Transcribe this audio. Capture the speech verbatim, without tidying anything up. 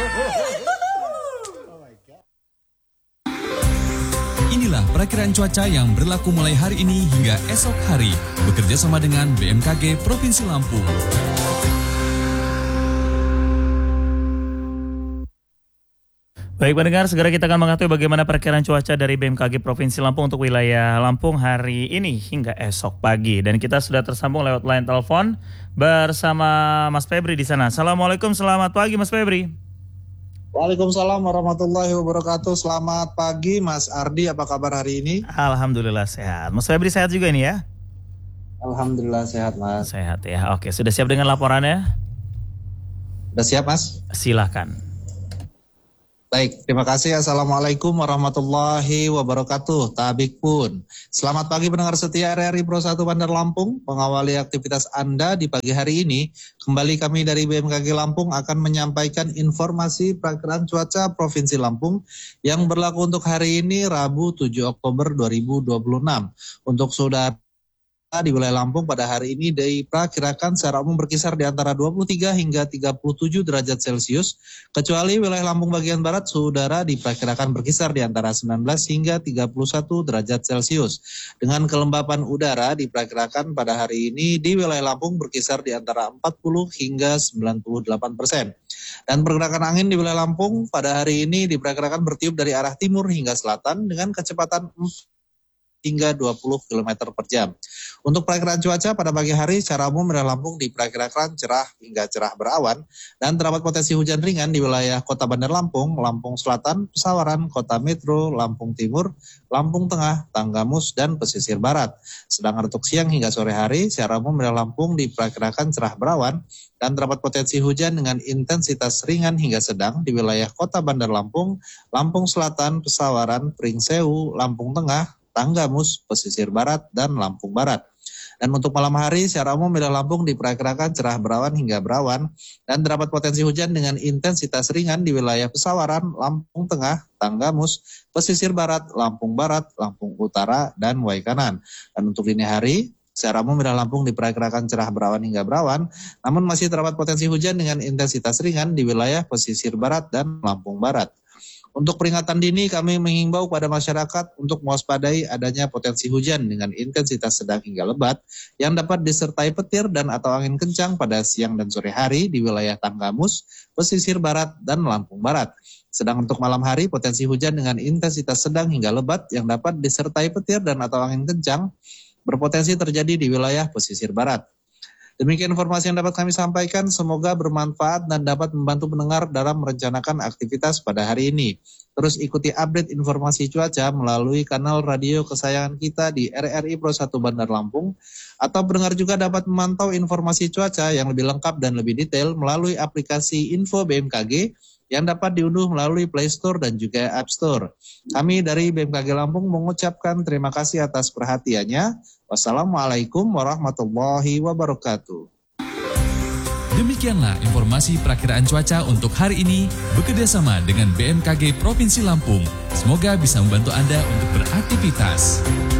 Inilah perakiraan cuaca yang berlaku mulai hari ini hingga esok hari. Bekerja sama dengan B M K G Provinsi Lampung. Baik pendengar, segera kita akan mengetahui bagaimana perakiraan cuaca dari B M K G Provinsi Lampung untuk wilayah Lampung hari ini hingga esok pagi. Dan kita sudah tersambung lewat line telepon bersama Mas Febri di sana. Assalamualaikum, selamat pagi Mas Febri. Waalaikumsalam warahmatullahi wabarakatuh. Selamat pagi Mas Ardi, apa kabar hari ini? Alhamdulillah sehat. Mas Febri sehat juga ini ya? Alhamdulillah sehat Mas. Sehat ya, oke. Sudah siap dengan laporannya? Sudah siap Mas? Silakan. Baik, terima kasih. Assalamualaikum warahmatullahi wabarakatuh. Tabik pun. Selamat pagi pendengar setia R R I Pro satu Bandar Lampung. Mengawali aktivitas Anda di pagi hari ini, kembali kami dari B M K G Lampung akan menyampaikan informasi perakiraan cuaca Provinsi Lampung yang berlaku untuk hari ini Rabu tujuh Oktober dua ribu dua puluh enam. Untuk saudara di wilayah Lampung pada hari ini diperkirakan secara umum berkisar di antara dua puluh tiga hingga tiga puluh tujuh derajat Celcius. Kecuali wilayah Lampung bagian barat, saudara diperkirakan berkisar di antara sembilan belas hingga tiga puluh satu derajat Celcius. Dengan kelembapan udara diperkirakan pada hari ini di wilayah Lampung berkisar di antara empat puluh hingga sembilan puluh delapan persen. Dan pergerakan angin di wilayah Lampung pada hari ini diperkirakan bertiup dari arah timur hingga selatan dengan kecepatan hingga dua puluh kilometer per jam. Untuk perakiraan cuaca pada pagi hari secara umum wilayah Lampung diperkirakan cerah hingga cerah berawan dan terdapat potensi hujan ringan di wilayah Kota Bandar Lampung, Lampung Selatan, Pesawaran, Kota Metro, Lampung Timur, Lampung Tengah, Tanggamus, dan Pesisir Barat. Sedangkan untuk siang hingga sore hari secara umum wilayah Lampung diperkirakan cerah berawan dan terdapat potensi hujan dengan intensitas ringan hingga sedang di wilayah Kota Bandar Lampung, Lampung Selatan, Pesawaran, Pringsewu, Lampung Tengah, Tanggamus, Pesisir Barat, dan Lampung Barat. Dan untuk malam hari secara umum wilayah Lampung diperkirakan cerah berawan hingga berawan dan terdapat potensi hujan dengan intensitas ringan di wilayah Pesawaran, Lampung Tengah, Tanggamus, Pesisir Barat, Lampung Barat, Lampung Utara, dan Waikanan. Dan untuk dini hari secara umum wilayah Lampung diperkirakan cerah berawan hingga berawan, namun masih terdapat potensi hujan dengan intensitas ringan di wilayah Pesisir Barat dan Lampung Barat. Untuk peringatan dini kami menghimbau pada masyarakat untuk mewaspadai adanya potensi hujan dengan intensitas sedang hingga lebat yang dapat disertai petir dan atau angin kencang pada siang dan sore hari di wilayah Tanggamus, Pesisir Barat, dan Lampung Barat. Sedang untuk malam hari potensi hujan dengan intensitas sedang hingga lebat yang dapat disertai petir dan atau angin kencang berpotensi terjadi di wilayah Pesisir Barat. Demikian informasi yang dapat kami sampaikan, semoga bermanfaat dan dapat membantu pendengar dalam merencanakan aktivitas pada hari ini. Terus ikuti update informasi cuaca melalui kanal radio kesayangan kita di R R I Pro satu Bandar Lampung, atau pendengar juga dapat memantau informasi cuaca yang lebih lengkap dan lebih detail melalui aplikasi Info B M K G yang dapat diunduh melalui Play Store dan juga App Store. Kami dari B M K G Lampung mengucapkan terima kasih atas perhatiannya. Wassalamualaikum warahmatullahi wabarakatuh. Demikianlah informasi perakiraan cuaca untuk hari ini bekerjasama dengan B M K G Provinsi Lampung. Semoga bisa membantu Anda untuk beraktivitas.